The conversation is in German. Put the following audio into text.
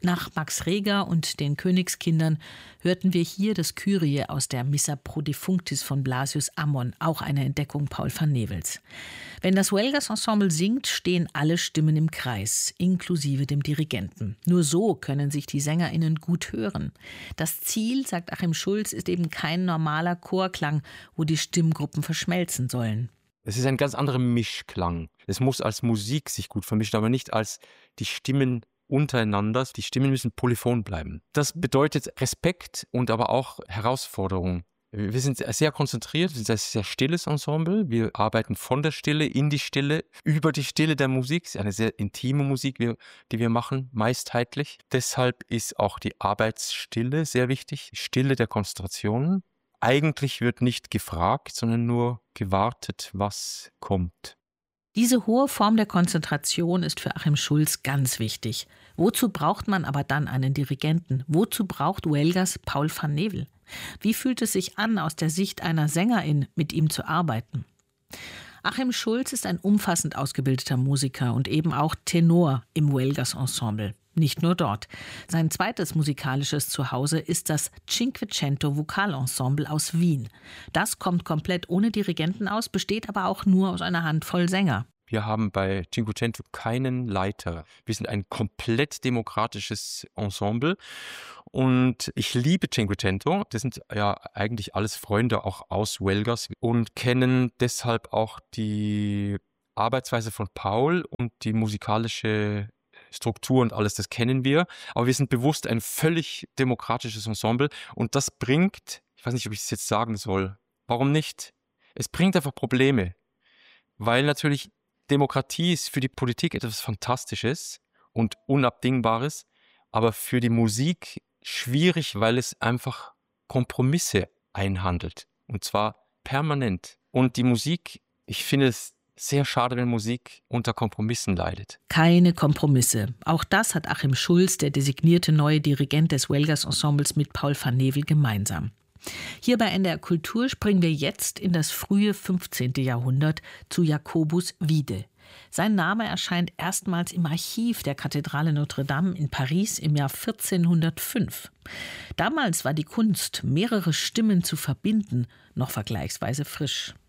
Nach Max Reger und den Königskindern hörten wir hier das Kyrie aus der Missa pro defunctis von Blasius Ammon, auch eine Entdeckung Paul van Nevels. Wenn das Huelgas Ensemble singt, stehen alle Stimmen im Kreis, inklusive dem Dirigenten. Nur so können sich die SängerInnen gut hören. Das Ziel, sagt Achim Schulz, ist eben kein normaler Chorklang, wo die Stimmgruppen verschmelzen sollen. Es ist ein ganz anderer Mischklang. Es muss als Musik sich gut vermischen, aber nicht als die Stimmen untereinander. Die Stimmen müssen polyphon bleiben. Das bedeutet Respekt und aber auch Herausforderung. Wir sind sehr konzentriert, wir sind ein sehr stilles Ensemble. Wir arbeiten von der Stille in die Stille, über die Stille der Musik. Es ist eine sehr intime Musik, die wir machen, meistheitlich. Deshalb ist auch die Arbeitsstille sehr wichtig, die Stille der Konzentration. Eigentlich wird nicht gefragt, sondern nur gewartet, was kommt. Diese hohe Form der Konzentration ist für Achim Schulz ganz wichtig. Wozu braucht man aber dann einen Dirigenten? Wozu braucht Huelgas Paul van Nevel? Wie fühlt es sich an, aus der Sicht einer Sängerin mit ihm zu arbeiten? Achim Schulz ist ein umfassend ausgebildeter Musiker und eben auch Tenor im Huelgas Ensemble. Nicht nur dort. Sein zweites musikalisches Zuhause ist das Cinquecento Vokalensemble aus Wien. Das kommt komplett ohne Dirigenten aus, besteht aber auch nur aus einer Handvoll Sänger. Wir haben bei Cinquecento keinen Leiter. Wir sind ein komplett demokratisches Ensemble und ich liebe Cinquecento. Das sind ja eigentlich alles Freunde auch aus Huelgas und kennen deshalb auch die Arbeitsweise von Paul und die musikalische Struktur und alles, das kennen wir. Aber wir sind bewusst ein völlig demokratisches Ensemble und das bringt, ich weiß nicht, ob ich es jetzt sagen soll, warum nicht? Es bringt einfach Probleme, weil natürlich Demokratie ist für die Politik etwas Fantastisches und Unabdingbares, aber für die Musik schwierig, weil es einfach Kompromisse einhandelt. Und zwar permanent. Und die Musik, ich finde es sehr schade, wenn Musik unter Kompromissen leidet. Keine Kompromisse. Auch das hat Achim Schulz, der designierte neue Dirigent des Huelgas Ensembles, mit Paul van Nevel gemeinsam. Hier bei NDR Kultur springen wir jetzt in das frühe 15. Jahrhundert zu Jacobus Wiede. Sein Name erscheint erstmals im Archiv der Kathedrale Notre-Dame in Paris im Jahr 1405. Damals war die Kunst, mehrere Stimmen zu verbinden, noch vergleichsweise frisch.